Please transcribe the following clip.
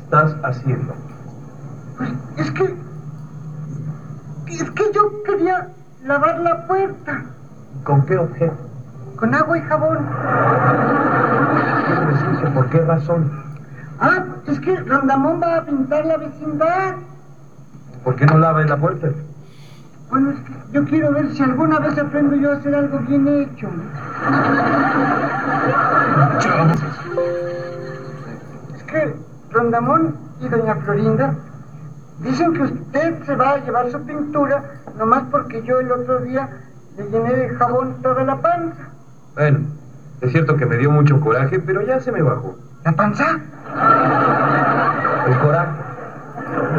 estás haciendo? Pues es que yo quería lavar la puerta. ¿Con qué objeto? Con agua y jabón. ¿Qué ejercicio? ¿Por qué razón? Ah, es que Rondamón va a pintar la vecindad. ¿Por qué no lava en la puerta? Bueno, es que yo quiero ver si alguna vez aprendo yo a hacer algo bien hecho. Es que Rondamón y doña Florinda dicen que usted se va a llevar su pintura nomás porque yo el otro día le llené de jabón toda la panza. Bueno, es cierto que me dio mucho coraje, pero ya se me bajó. ¿La panza? El coraje.